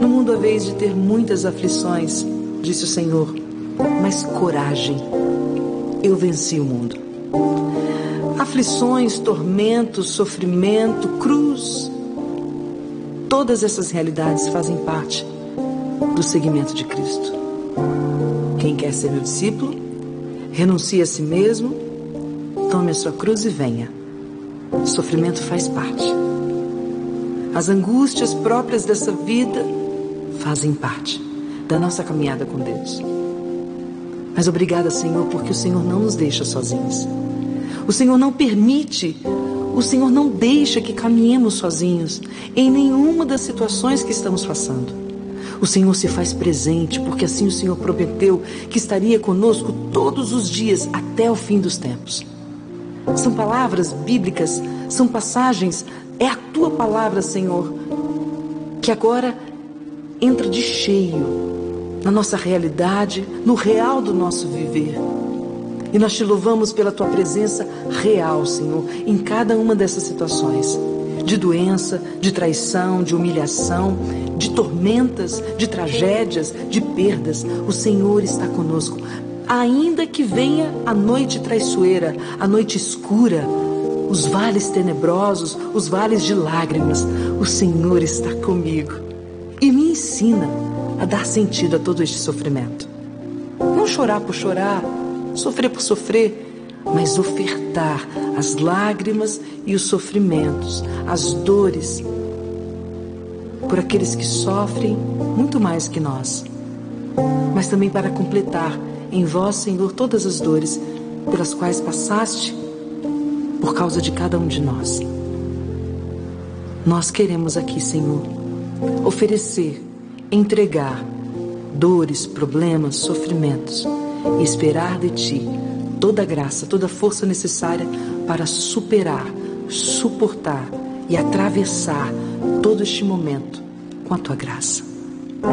No mundo há vez de ter muitas aflições, disse o Senhor, mas coragem, eu venci o mundo. Aflições, tormentos, sofrimento, cruz, todas essas realidades fazem parte do seguimento de Cristo. Quem quer ser meu discípulo, renuncie a si mesmo, tome a sua cruz e venha. O sofrimento faz parte. As angústias próprias dessa vida fazem parte da nossa caminhada com Deus. Mas obrigada, Senhor, porque o Senhor não nos deixa sozinhos. O Senhor não permite, o Senhor não deixa que caminhemos sozinhos em nenhuma das situações que estamos passando. O Senhor se faz presente, porque assim o Senhor prometeu que estaria conosco todos os dias até o fim dos tempos. São palavras bíblicas, são passagens, é a Tua palavra, Senhor, que agora entra de cheio na nossa realidade, no real do nosso viver. E nós Te louvamos pela Tua presença real, Senhor, em cada uma dessas situações. De doença, de traição, de humilhação, de tormentas, de tragédias, de perdas. O Senhor está conosco. Ainda que venha a noite traiçoeira, a noite escura, os vales tenebrosos, os vales de lágrimas, o Senhor está comigo e me ensina a dar sentido a todo este sofrimento. Não chorar por chorar, sofrer por sofrer, mas ofertar as lágrimas e os sofrimentos, as dores, por aqueles que sofrem muito mais que nós, mas também para completar em Vós, Senhor, todas as dores pelas quais passaste por causa de cada um de nós. Nós queremos aqui, Senhor, oferecer, entregar dores, problemas, sofrimentos e esperar de Ti toda a graça, toda a força necessária para superar, suportar e atravessar todo este momento com a Tua graça.